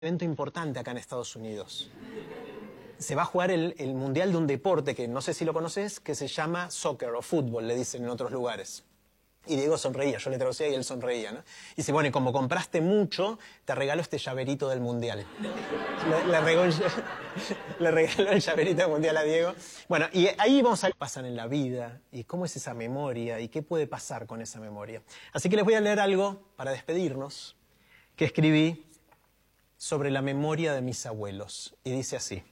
Evento importante acá en Estados Unidos. Se va a jugar el mundial de un deporte que no sé si lo conoces, que se llama soccer o fútbol, le dicen en otros lugares. Y Diego sonreía, yo le traducía y él sonreía, ¿no? Y dice, bueno, y como compraste mucho, te regalo este llaverito del mundial. Le regaló el llaverito del mundial a Diego. Bueno, y ahí vamos a ver qué pasan en la vida y cómo es esa memoria y qué puede pasar con esa memoria. Así que les voy a leer algo para despedirnos que escribí sobre la memoria de mis abuelos. Y dice así.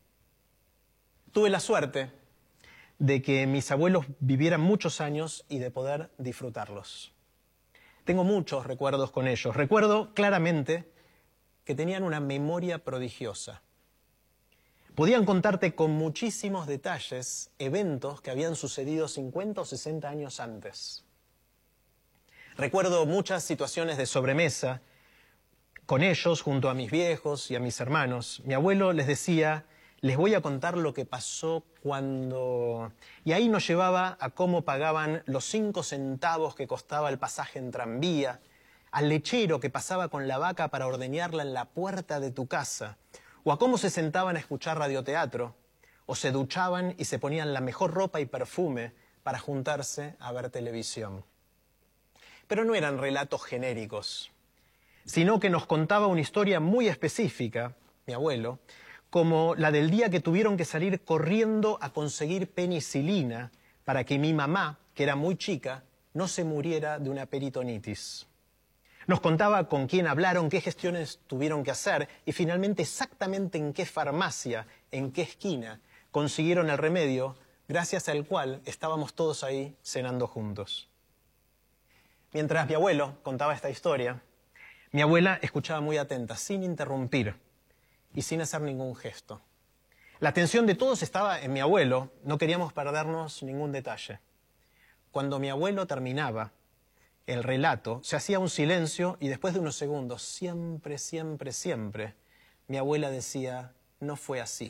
Tuve la suerte de que mis abuelos vivieran muchos años y de poder disfrutarlos. Tengo muchos recuerdos con ellos. Recuerdo claramente que tenían una memoria prodigiosa. Podían contarte con muchísimos detalles eventos que habían sucedido 50 o 60 años antes. Recuerdo muchas situaciones de sobremesa con ellos, junto a mis viejos y a mis hermanos. Mi abuelo les decía, les voy a contar lo que pasó cuando... Y ahí nos llevaba a cómo pagaban los 5 centavos que costaba el pasaje en tranvía, al lechero que pasaba con la vaca para ordeñarla en la puerta de tu casa, o a cómo se sentaban a escuchar radioteatro, o se duchaban y se ponían la mejor ropa y perfume para juntarse a ver televisión. Pero no eran relatos genéricos, sino que nos contaba una historia muy específica, mi abuelo, como la del día que tuvieron que salir corriendo a conseguir penicilina para que mi mamá, que era muy chica, no se muriera de una peritonitis. Nos contaba con quién hablaron, qué gestiones tuvieron que hacer y finalmente exactamente en qué farmacia, en qué esquina, consiguieron el remedio gracias al cual estábamos todos ahí cenando juntos. Mientras mi abuelo contaba esta historia, mi abuela escuchaba muy atenta, sin interrumpir y sin hacer ningún gesto. La atención de todos estaba en mi abuelo, no queríamos perdernos ningún detalle. Cuando mi abuelo terminaba el relato, se hacía un silencio y después de unos segundos, siempre, siempre, siempre, mi abuela decía, no fue así.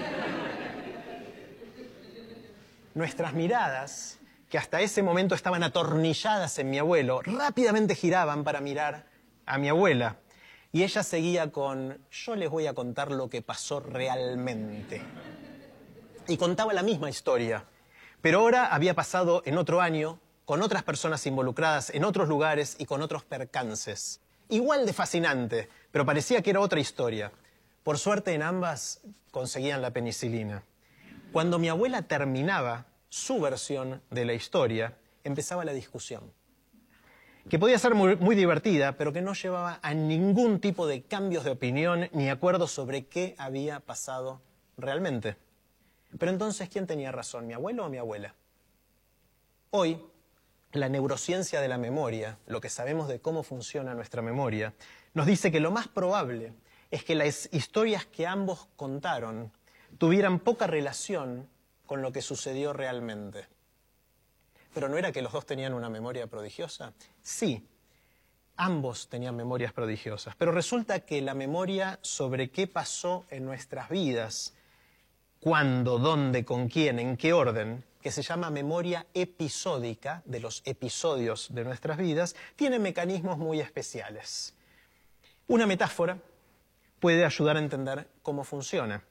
Nuestras miradas, que hasta ese momento estaban atornilladas en mi abuelo, rápidamente giraban para mirar a mi abuela. Y ella seguía con, yo les voy a contar lo que pasó realmente. Y contaba la misma historia, pero ahora había pasado en otro año, con otras personas involucradas, en otros lugares y con otros percances. Igual de fascinante, pero parecía que era otra historia. Por suerte en ambas conseguían la penicilina. Cuando mi abuela terminaba su versión de la historia, empezaba la discusión, que podía ser muy divertida, pero que no llevaba a ningún tipo de cambios de opinión ni acuerdos sobre qué había pasado realmente. Pero entonces, ¿quién tenía razón, mi abuelo o mi abuela? Hoy, la neurociencia de la memoria, lo que sabemos de cómo funciona nuestra memoria, nos dice que lo más probable es que las historias que ambos contaron tuvieran poca relación con lo que sucedió realmente. ¿Pero no era que los dos tenían una memoria prodigiosa? Sí, ambos tenían memorias prodigiosas, pero resulta que la memoria sobre qué pasó en nuestras vidas, cuándo, dónde, con quién, en qué orden, que se llama memoria episódica de los episodios de nuestras vidas, tiene mecanismos muy especiales. Una metáfora puede ayudar a entender cómo funciona.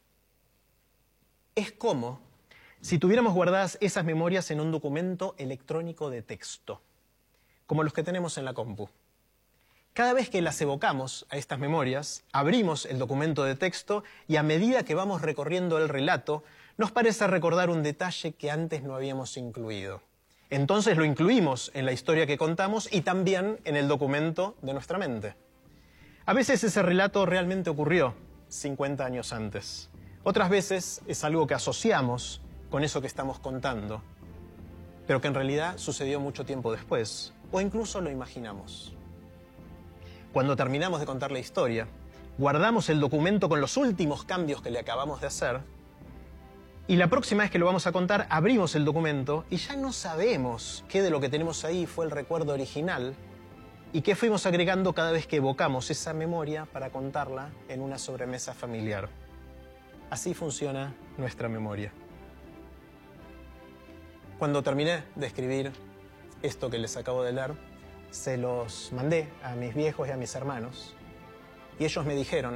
Es como si tuviéramos guardadas esas memorias en un documento electrónico de texto, como los que tenemos en la compu. Cada vez que las evocamos a estas memorias, abrimos el documento de texto y a medida que vamos recorriendo el relato, nos parece recordar un detalle que antes no habíamos incluido. Entonces lo incluimos en la historia que contamos y también en el documento de nuestra mente. A veces ese relato realmente ocurrió 50 años antes. Otras veces es algo que asociamos con eso que estamos contando, pero que en realidad sucedió mucho tiempo después, o incluso lo imaginamos. Cuando terminamos de contar la historia, guardamos el documento con los últimos cambios que le acabamos de hacer, y la próxima vez que lo vamos a contar, abrimos el documento y ya no sabemos qué de lo que tenemos ahí fue el recuerdo original y qué fuimos agregando cada vez que evocamos esa memoria para contarla en una sobremesa familiar. Así funciona nuestra memoria. Cuando terminé de escribir esto que les acabo de leer, se los mandé a mis viejos y a mis hermanos y ellos me dijeron,